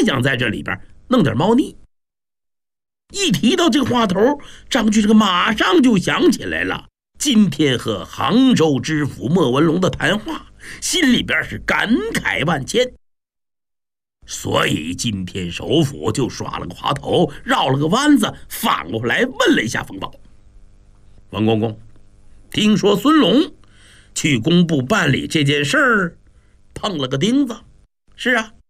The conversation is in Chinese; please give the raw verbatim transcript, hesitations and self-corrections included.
想在这里边弄点猫腻。一提到这个话头，张居这个马上就想起来了今天和杭州知府莫文龙的谈话，心里边是感慨万千。所以今天首府就耍了个滑头，绕了个弯子，反过来问了一下冯保：王公公，听说孙龙去工部办理这件事儿碰了个钉子？是啊，